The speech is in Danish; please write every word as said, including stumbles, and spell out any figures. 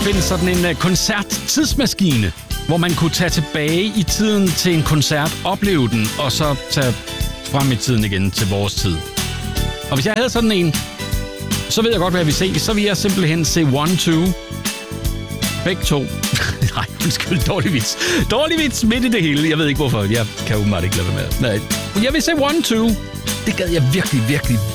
findes sådan en uh, koncert-tidsmaskine, hvor man kunne tage tilbage i tiden til en koncert, opleve den, og så tage frem i tiden igen til vores tid. Og hvis jeg havde sådan en, så ved jeg godt, hvad jeg vil se. Så vil jeg simpelthen se One Two. Begge to. Nej, undskyld, dårlig vits. Dårlig vits midt i det hele. Jeg ved ikke, hvorfor. Jeg kan åbenbart ikke lade være med. Nej. Jeg vil se One Two. Det gad jeg virkelig, virkelig,